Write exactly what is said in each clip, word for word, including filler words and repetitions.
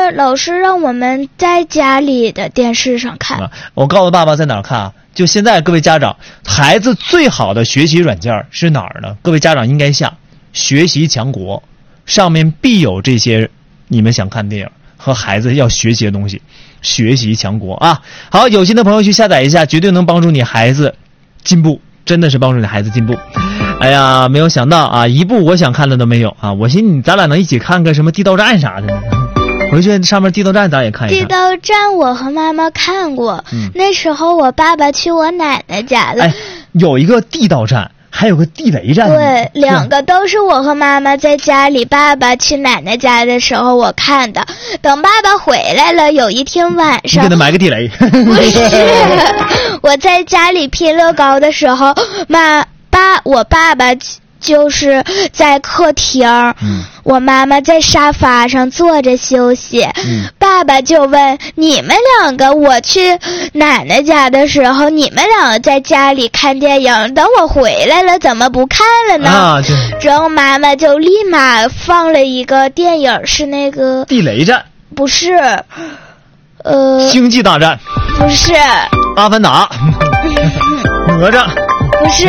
老师让我们在家里的电视上看。 啊、我告诉爸爸在哪儿看啊？就现在各位家长，孩子最好的学习软件是哪儿呢？各位家长应该下学习强国，上面必有这些你们想看电影和孩子要学习的东西。学习强国啊，好，有心的朋友去下载一下，绝对能帮助你孩子进步，真的是帮助你孩子进步。哎呀，没有想到啊，一部我想看的都没有啊！我寻思你咱俩能一起看个什么地道战啥的呢？回去上面地道战咱也看一看。 地道战我和妈妈看过，嗯、那时候我爸爸去我奶奶家了。 哎，有一个地道战，还有个地雷战。 对，两个都是我和妈妈在家里，爸爸去奶奶家的时候我看的。等爸爸回来了，有一天晚上， 你给他买个地雷。 不是，我在家里拼乐高的时候，妈爸，我爸爸就是在客厅，嗯、我妈妈在沙发上坐着休息。嗯、爸爸就问你们两个，我去奶奶家的时候，你们两个在家里看电影，等我回来了怎么不看了呢？啊、然后妈妈就立马放了一个电影，是那个地雷战，不是，呃， 星际大战， 不是， 阿凡达，哪吒， 不是。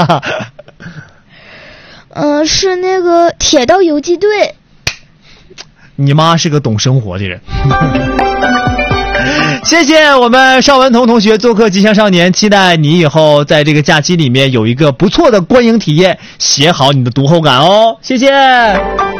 嗯、呃，是那个铁道游击队。 你妈是个懂生活的人。谢谢我们邵文彤同学做客吉祥少年，期待你以后在这个假期里面有一个不错的观影体验，写好你的读后感哦。谢谢。